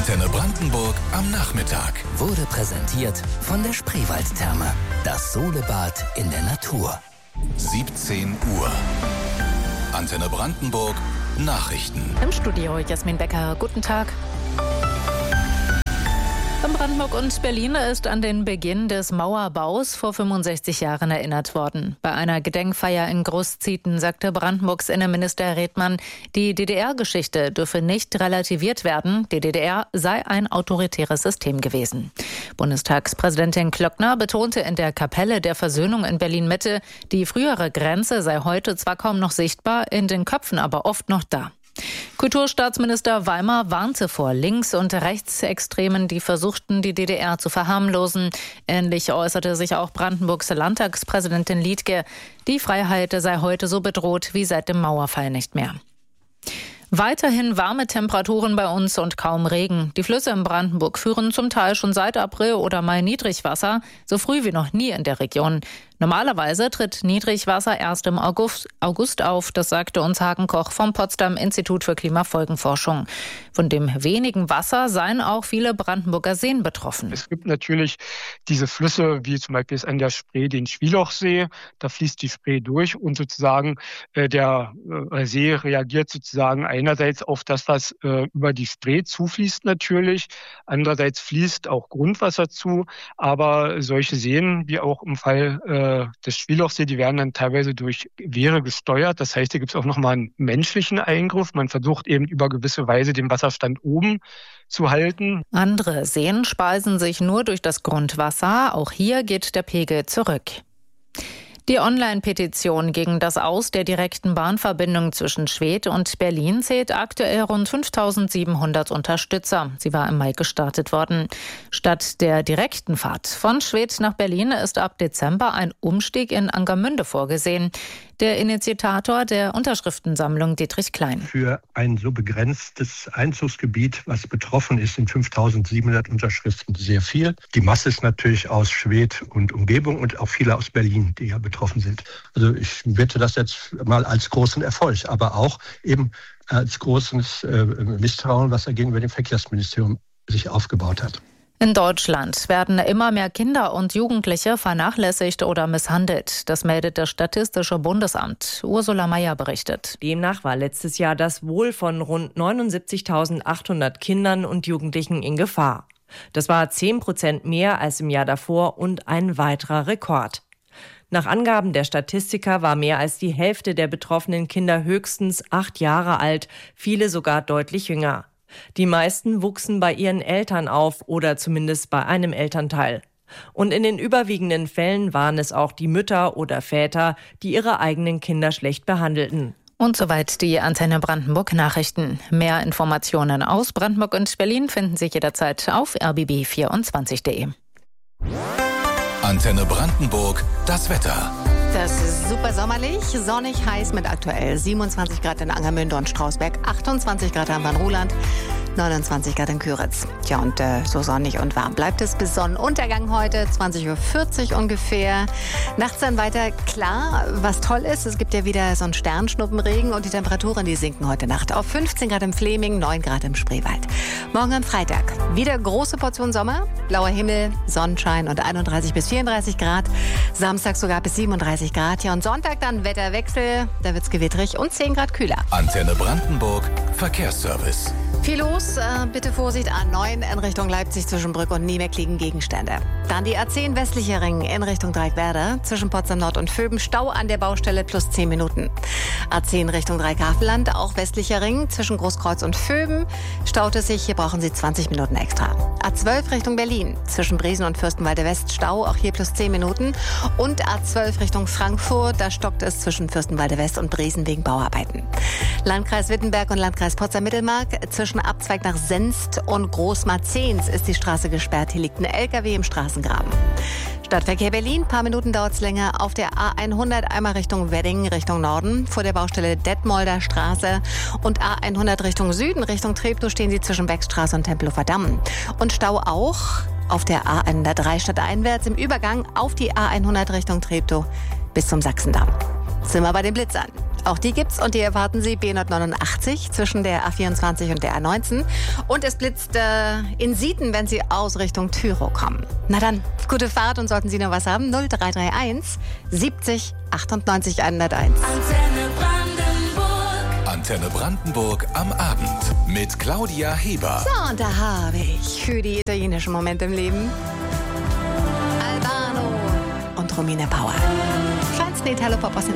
Antenne Brandenburg am Nachmittag. Wurde präsentiert von der Spreewaldtherme. Das Solebad in der Natur. 17 Uhr. Antenne Brandenburg Nachrichten. Im Studio Jasmin Becker. Guten Tag. In Brandenburg und Berlin ist an den Beginn des Mauerbaus vor 65 Jahren erinnert worden. Bei einer Gedenkfeier in Großzieten sagte Brandenburgs Innenminister Redmann, die DDR-Geschichte dürfe nicht relativiert werden. Die DDR sei ein autoritäres System gewesen. Bundestagspräsidentin Klöckner betonte in der Kapelle der Versöhnung in Berlin-Mitte, die frühere Grenze sei heute zwar kaum noch sichtbar, in den Köpfen aber oft noch da. Kulturstaatsminister Weimar warnte vor Links- und Rechtsextremen, die versuchten, die DDR zu verharmlosen. Ähnlich äußerte sich auch Brandenburgs Landtagspräsidentin Liedtke. Die Freiheit sei heute so bedroht wie seit dem Mauerfall nicht mehr. Weiterhin warme Temperaturen bei uns und kaum Regen. Die Flüsse in Brandenburg führen zum Teil schon seit April oder Mai Niedrigwasser, so früh wie noch nie in der Region. Normalerweise tritt Niedrigwasser erst im August auf, das sagte uns Hagen Koch vom Potsdam Institut für Klimafolgenforschung. Von dem wenigen Wasser seien auch viele Brandenburger Seen betroffen. Es gibt natürlich diese Flüsse, wie zum Beispiel an der Spree den Schwielochsee, da fließt die Spree durch und sozusagen der See reagiert sozusagen einerseits auf das, was über die Spree zufließt natürlich, andererseits fließt auch Grundwasser zu, aber solche Seen, wie auch im Fall des Schwielochsee, die werden dann teilweise durch Wehre gesteuert. Das heißt, hier gibt es auch nochmal einen menschlichen Eingriff. Man versucht eben über gewisse Weise den Wasserstand oben zu halten. Andere Seen speisen sich nur durch das Grundwasser. Auch hier geht der Pegel zurück. Die Online-Petition gegen das Aus der direkten Bahnverbindung zwischen Schwedt und Berlin zählt aktuell rund 5.700 Unterstützer. Sie war im Mai gestartet worden. Statt der direkten Fahrt von Schwedt nach Berlin ist ab Dezember ein Umstieg in Angermünde vorgesehen. Der Initiator der Unterschriftensammlung Dietrich Klein. Für ein so begrenztes Einzugsgebiet, was betroffen ist, sind 5.700 Unterschriften sehr viel. Die Masse ist natürlich aus Schwedt und Umgebung und auch viele aus Berlin, die ja betroffen sind. Also ich werte das jetzt mal als großen Erfolg, aber auch eben als großes Misstrauen, was er gegenüber dem Verkehrsministerium sich aufgebaut hat. In Deutschland werden immer mehr Kinder und Jugendliche vernachlässigt oder misshandelt. Das meldet das Statistische Bundesamt. Ursula Mayer berichtet. Demnach war letztes Jahr das Wohl von rund 79.800 Kindern und Jugendlichen in Gefahr. Das war 10% mehr als im Jahr davor und ein weiterer Rekord. Nach Angaben der Statistiker war mehr als die Hälfte der betroffenen Kinder höchstens 8 Jahre alt, viele sogar deutlich jünger. Die meisten wuchsen bei ihren Eltern auf oder zumindest bei einem Elternteil. Und in den überwiegenden Fällen waren es auch die Mütter oder Väter, die ihre eigenen Kinder schlecht behandelten. Und soweit die Antenne Brandenburg Nachrichten. Mehr Informationen aus Brandenburg und Berlin finden Sie jederzeit auf rbb24.de. Antenne Brandenburg, das Wetter. Das ist super sommerlich, sonnig, heiß mit aktuell 27 Grad in Angermünde und Strausberg, 28 Grad am Wannruhland, 29 Grad in Küritz. Tja, und so sonnig und warm bleibt es bis Sonnenuntergang heute, 20.40 Uhr ungefähr. Nachts dann weiter klar, was toll ist, es gibt ja wieder so einen Sternschnuppenregen und die Temperaturen, die sinken heute Nacht auf 15 Grad im Fleming, 9 Grad im Spreewald. Morgen am Freitag wieder große Portion Sommer, blauer Himmel, Sonnenschein und 31 bis 34 Grad. Samstag sogar bis 37 Grad. Ja, und Sonntag dann Wetterwechsel, da wird's gewittrig und 10 Grad kühler. Antenne Brandenburg, Verkehrsservice. Viel los, bitte Vorsicht, A9 in Richtung Leipzig zwischen Brück und Niemeck liegen Gegenstände. Dann die A10 westlicher Ring in Richtung Dreieckwerder zwischen Potsdam Nord und Vöben, Stau an der Baustelle plus 10 Minuten. A10 Richtung Dreigrafenland, auch westlicher Ring zwischen Großkreuz und Vöben, staut es sich, hier brauchen Sie 20 Minuten extra. A12 Richtung Berlin zwischen Bresen und Fürstenwalde West, Stau, auch hier plus 10 Minuten. Und A12 Richtung Frankfurt, da stockt es zwischen Fürstenwalde West und Bresen wegen Bauarbeiten. Landkreis Wittenberg und Landkreis Potsdam-Mittelmark zwischen Abzweig nach Senst und Großmarzens ist die Straße gesperrt. Hier liegt ein LKW im Straßengraben. Stadtverkehr Berlin, paar Minuten dauert es länger. Auf der A100 einmal Richtung Wedding, Richtung Norden, vor der Baustelle Detmolder Straße. Und A100 Richtung Süden, Richtung Treptow stehen Sie zwischen Beckstraße und Tempelhofer Damm. Und Stau auch auf der A103 stadteinwärts im Übergang auf die A100 Richtung Treptow bis zum Sachsendamm. Sind wir bei den Blitzern. Auch die gibt's und die erwarten Sie B189 zwischen der A24 und der A19. Und es blitzt in Sieten, wenn Sie aus Richtung Tyrow kommen. Na dann, gute Fahrt und sollten Sie noch was haben, 0331 70 98 101. Antenne Brandenburg am Abend mit Claudia Heber. So, und da habe ich für die italienischen Momente im Leben Albano und Romina Power. Kleines Italo-Pop aus den